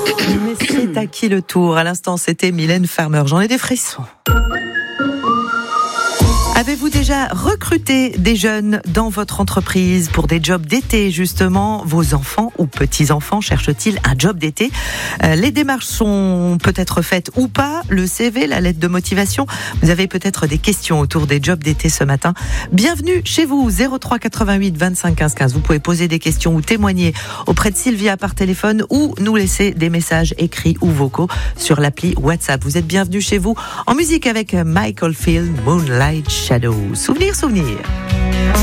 Mais c'est à qui le tour? À l'instant, c'était Mylène Farmer. J'en ai des frissons. Avez-vous déjà recruté des jeunes dans votre entreprise pour des jobs d'été, justement? Vos enfants ou petits-enfants cherchent-ils un job d'été? Les démarches sont peut-être faites ou pas. Le CV, la lettre de motivation. Vous avez peut-être des questions autour des jobs d'été ce matin. Bienvenue chez vous, 03 88 25 15 15. Vous pouvez poser des questions ou témoigner auprès de Sylvia par téléphone ou nous laisser des messages écrits ou vocaux sur l'appli WhatsApp. Vous êtes bienvenue chez vous en musique avec Michael Field, Moonlight Shadow. Souvenir.